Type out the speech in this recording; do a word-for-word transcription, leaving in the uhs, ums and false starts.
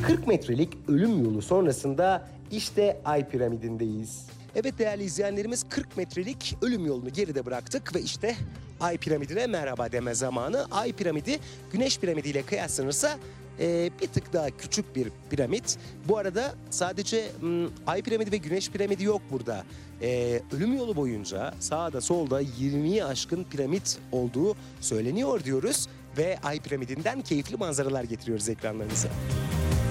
kırk metrelik ölüm yolu sonrasında işte Ay piramidindeyiz. Evet değerli izleyenlerimiz, kırk metrelik ölüm yolunu geride bıraktık ve işte Ay piramidine merhaba deme zamanı. Ay piramidi Güneş piramidi ile kıyaslanırsa e, bir tık daha küçük bir piramit. Bu arada sadece m, Ay piramidi ve Güneş piramidi yok burada. E, ölüm yolu boyunca sağda solda yirmiyi aşkın piramit olduğu söyleniyor diyoruz ve Ay piramidinden keyifli manzaralar getiriyoruz ekranlarınıza.